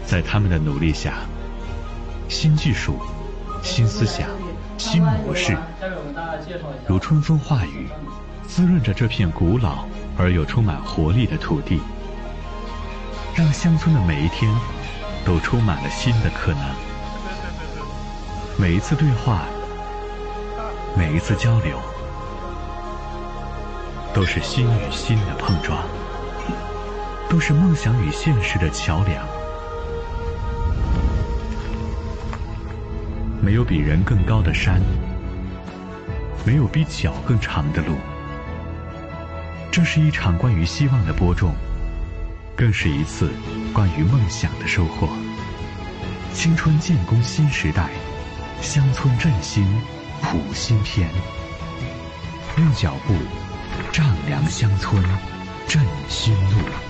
在他们的努力下，新技术、新思想、新模式，如春风化雨，滋润着这片古老而又充满活力的土地，让乡村的每一天都充满了新的可能。每一次对话，每一次交流，都是心与心的碰撞，都是梦想与现实的桥梁。没有比人更高的山，没有比脚更长的路。这是一场关于希望的播种，更是一次关于梦想的收获。青春建功新时代，乡村振兴谱新篇。用脚步丈量乡村，振新路。